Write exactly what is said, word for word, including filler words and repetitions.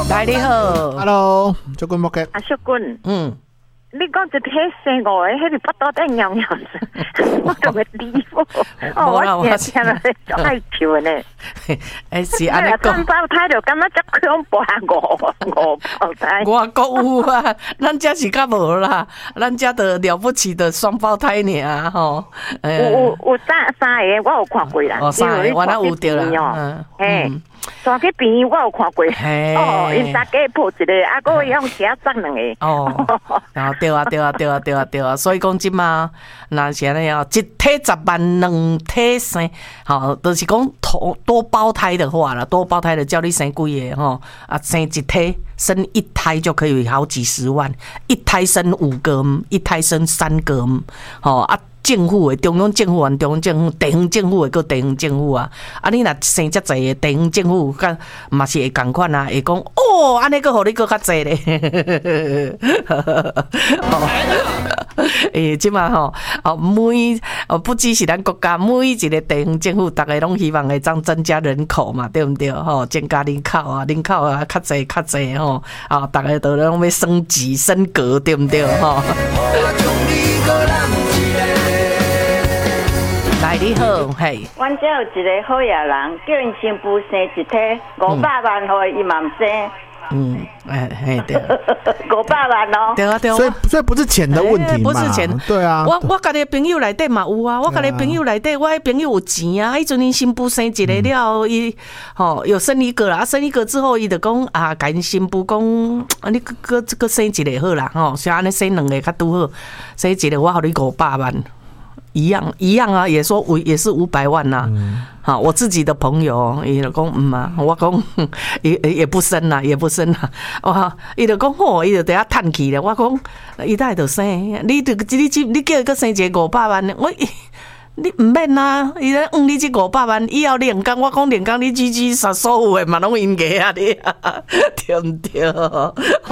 来你好 ，Hello， 小君莫嘅， 啊，小君， 嗯， 你讲一个生我的，迄个不倒在尿尿子，我都会理我。哦，我听听了就爱笑呢。 哎，是安尼讲。 双胞胎就感觉足恐怖啊，五五胞胎。 我国有啊，咱家是较无啦，咱家的了不起的双胞胎尔吼。 有有有三三个，我有看过啦。 哦，三个我那有对啦。 嗯，嘿。带去病院我有看过，哦，因大家抱一个，啊，个用其他装两个。 哦，啊，对啊，对啊，对啊，对啊，对啊，所以讲即嘛，那是安尼哦，一体十万，两体生，吼，就是讲多多胞胎的话啦，多胞胎的叫你生几个吼，啊，生一体，生一胎就可以好几十万，一胎生五个，一胎生三个，吼啊。政府的中央政府啊，中央政府、地方政府的，个地方政府啊，啊，你若生遮济的地方政府，甲嘛是会共款啊，会讲哦，安尼个互你个较济咧。诶，即嘛吼，哦，每哦不只是咱国家，每一个地方政府，大家拢希望会当增加人口嘛，对毋对？吼，增加人口啊，人口啊，较济较济吼，啊，大家都拢要升级升格，对毋对？吼。来你好，嘿。 阮遮有一个好野人，叫因新妇生一体，五百万互伊嘛毋生。 嗯，哎嘿对。 五百万哦。 对啊对啊。 所以所以不是钱的问题嘛？ 不是钱， 对啊。 我我家己朋友内底嘛有啊，我家己朋友内底，我迄朋友有钱啊。迄阵因新妇生一个了，伊吼有生一个啦，生一个之后，伊就讲啊，甲因新妇讲，啊你搁搁生一个好啦，吼，像安尼生两个较拄好，生一个我互你五百万。一样一样啊，也说五也是五百万呐、啊。嗯、好，我自己的朋友，伊就讲嗯啊，我讲也也不生啦，也不生啦。哇，伊就讲吼，伊就等下叹气了。我讲伊大就生，你就你你你叫伊个生一个五百万，我你唔免啦。伊咧嗯，你这五百万以后连工，我讲连工你支支杀所有的嘛拢应该啊你，对唔对？